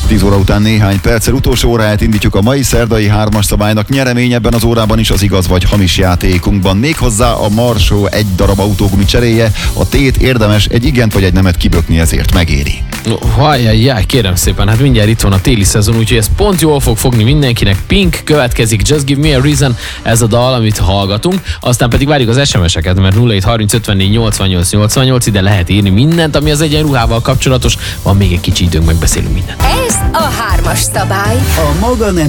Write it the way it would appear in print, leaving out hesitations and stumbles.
10 óra után néhány perccel utolsó óráját indítjuk a mai szerdai 3-as szabálynak. Nyeremény ebben az órában is az igaz vagy hamis játékunkban. Méghozzá a Marsó egy darab autógumi cseréje. A tét érdemes egy igent vagy egy nemet kibökni, ezért megéri. Hajjajjaj, kérem szépen, hát mindjárt itt van a téli szezon, úgyhogy ez pont jól fog fogni mindenkinek. Pink következik, Just Give Me a Reason, ez a dal, amit hallgatunk. Aztán pedig várjuk az SMS-eket, mert 0730 54 88 88, ide lehet írni mindent, ami az egyenruhával kapcsolatos. Van még egy kicsi időnk, megbeszélünk mindent. Ez a 3-as szabály. A maga nem